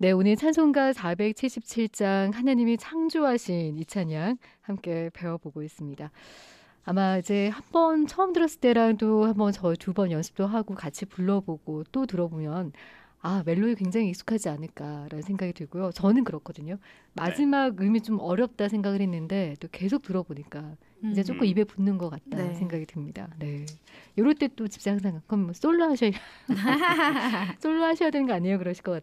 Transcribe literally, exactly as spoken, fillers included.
네, 오늘 찬송가 사백칠십칠 장 하나님이 창조하신 이 찬양 함께 배워보고 있습니다. 아마 이제 한 번 처음 들었을 때랑도 한번 저 두 번 연습도 하고 같이 불러보고 또 들어보면 아, 멜로디 굉장히 익숙하지 않을까라는 생각이 들고요. 저는 그렇거든요. 네. 마지막 음이 좀 어렵다 생각을 했는데 또 계속 들어보니까 이제 음. 조금 입에 붙는 것 같다 네. 생각이 듭니다. 네. 이럴 때 또 집사 항상 그럼 뭐 솔로 하셔야 솔로 하셔야 되는 거 아니에요? 그러실 것 같아요.